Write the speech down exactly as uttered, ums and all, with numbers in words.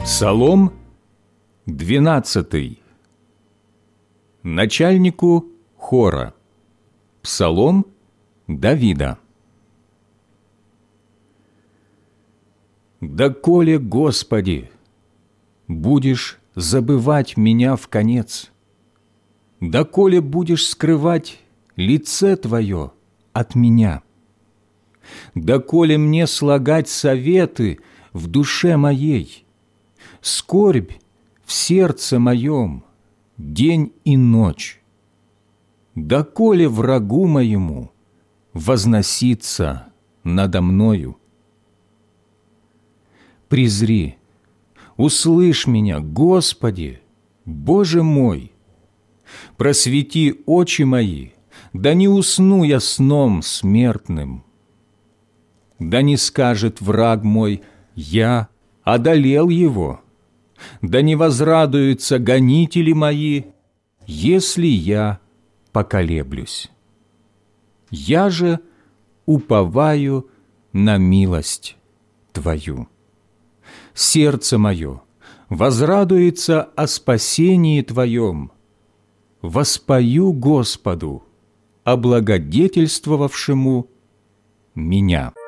Псалом двенадцатый. Начальнику хора. Псалом Давида. «Доколе, Господи, будешь забывать меня вконец? Доколе будешь скрывать лице Твое от меня? Доколе мне слагать советы в душе моей, скорбь в сердце моем день и ночь? Доколе врагу моему возноситься надо мною? Презри, услышь меня, Господи, Боже мой! Просвети очи мои, да не усну я сном смертным. Да не скажет враг мой: я одолел его. Да не возрадуются гонители мои, если я поколеблюсь. Я же уповаю на милость Твою. Сердце мое возрадуется о спасении Твоем. Воспою Господу, облагодетельствовавшему меня».